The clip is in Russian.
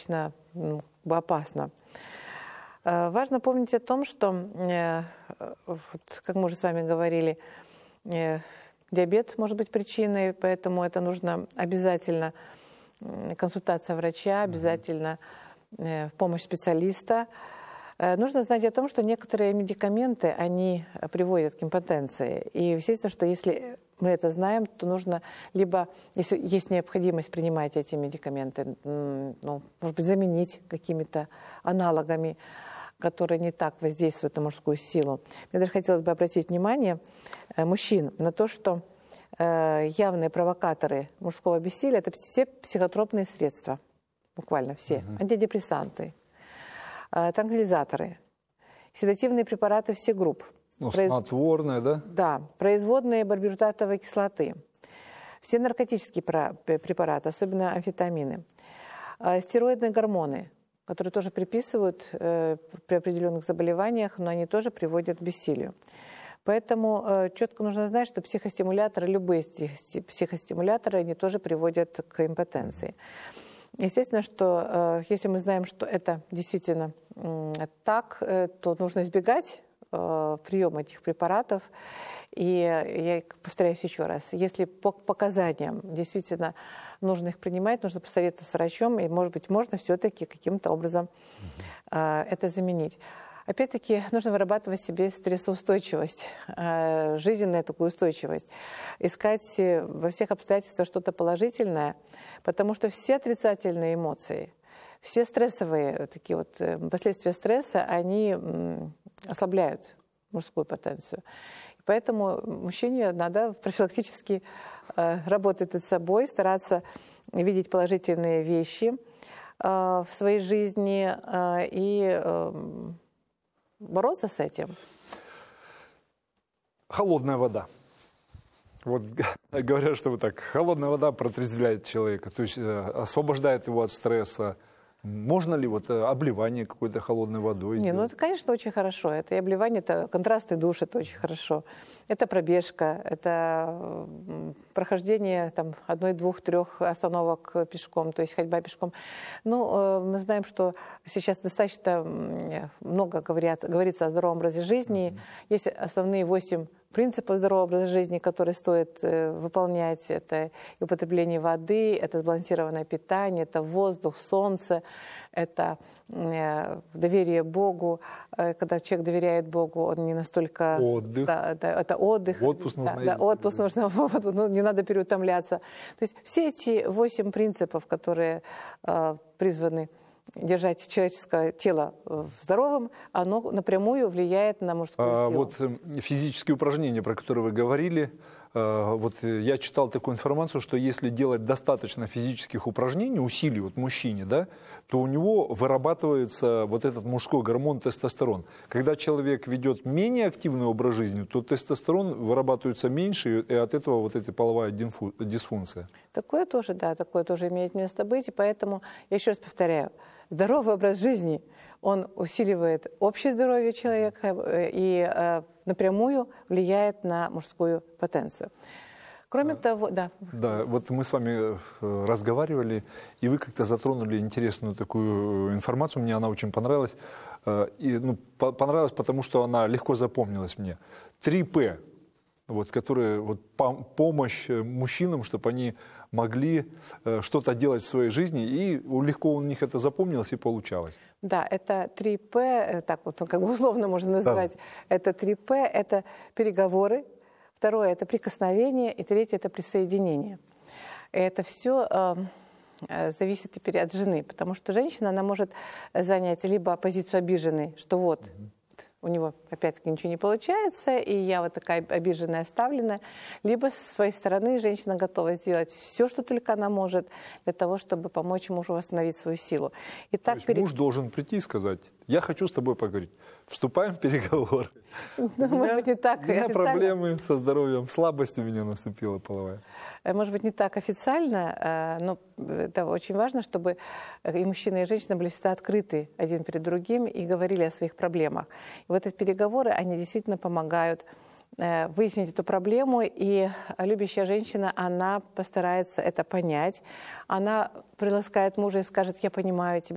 достаточно опасно. Важно помнить о том, что, как мы уже с вами говорили, диабет может быть причиной, поэтому это нужно обязательно консультация врача, обязательно помощь специалиста. Нужно знать о том, что некоторые медикаменты, они приводят к импотенции. И естественно, что если мы это знаем, то нужно либо, если есть необходимость принимать эти медикаменты, может быть, заменить какими-то аналогами, которые не так воздействуют на мужскую силу. Мне даже хотелось бы обратить внимание мужчин на то, что явные провокаторы мужского бессилия – это все психотропные средства, буквально все, антидепрессанты, транквилизаторы, седативные препараты всех групп. Снотворные, да? Да, производные барбитуратовой кислоты, все наркотические препараты, особенно амфетамины, стероидные гормоны, которые тоже приписывают при определенных заболеваниях, но они тоже приводят к бессилию. Поэтому четко нужно знать, что психостимуляторы, любые психостимуляторы, они тоже приводят к импотенции. Естественно, что если мы знаем, что это действительно так, то нужно избегать приема этих препаратов. И я повторяюсь еще раз, если по показаниям действительно нужно их принимать, нужно посоветоваться с врачом, и, может быть, можно все-таки каким-то образом это заменить. Опять-таки, нужно вырабатывать себе стрессоустойчивость, жизненную такую устойчивость, искать во всех обстоятельствах что-то положительное, потому что все отрицательные эмоции, все стрессовые такие вот последствия стресса, они ослабляют мужскую потенцию. И поэтому мужчине надо профилактически работать над собой, стараться видеть положительные вещи в своей жизни и бороться с этим. Холодная вода. Вот говорят, что вот так, холодная вода протрезвляет человека, то есть освобождает его от стресса. Можно ли вот обливание какой-то холодной водой сделать? Ну это, конечно, очень хорошо. Это и обливание, это контрастный душ, это очень хорошо. Это пробежка, это прохождение там, 1, 2, 3 остановок пешком, то есть ходьба пешком. Ну, мы знаем, что сейчас достаточно много говорится о здоровом образе жизни. Есть основные 8 принципов здорового образа жизни, которые стоит выполнять. Это и употребление воды, это сбалансированное питание, это воздух, солнце, это доверие Богу. Когда человек доверяет Богу, он не настолько... Отдых. Да, это отдых. Отпуск нужно. Да, отпуск нужно, не надо переутомляться. То есть все эти 8 принципов, которые призваны держать человеческое тело здоровым, оно напрямую влияет на мужскую силу. Вот физические упражнения, про которые вы говорили, вот я читал такую информацию, что если делать достаточно физических упражнений, усилий вот мужчине, да, то у него вырабатывается вот этот мужской гормон тестостерон. Когда человек ведет менее активный образ жизни, то тестостерон вырабатывается меньше, и от этого вот эта половая дисфункция. Такое тоже, да, такое тоже имеет место быть, и поэтому, я еще раз повторяю, здоровый образ жизни, он усиливает общее здоровье человека и напрямую влияет на мужскую потенцию. Кроме того, да. Да, вот мы с вами разговаривали, и вы как-то затронули интересную такую информацию, мне она очень понравилась. Понравилась, потому что она легко запомнилась мне. 3 П, вот, которые вот, помощь мужчинам, чтобы они могли что-то делать в своей жизни, и легко у них это запомнилось и получалось. Да, это 3 П, так вот как бы условно можно назвать. Да. Это 3 П, это переговоры, 2 это прикосновение, и 3 это присоединение. Это все зависит теперь от жены, потому что женщина, она может занять либо позицию обиженной, что вот, у него опять-таки ничего не получается, и я вот такая обиженная, оставленная. Либо с своей стороны женщина готова сделать все, что только она может, для того, чтобы помочь мужу восстановить свою силу. И так муж должен прийти и сказать: я хочу с тобой поговорить. Вступаем в переговоры. Может быть, не так. У меня проблемы со здоровьем, слабость у меня наступила половая. Может быть, не так официально, но это очень важно, чтобы и мужчина, и женщина были всегда открыты один перед другим и говорили о своих проблемах. И вот эти переговоры, они действительно помогают выяснить эту проблему, и любящая женщина, она постарается это понять, она приласкает мужа и скажет: я понимаю тебя,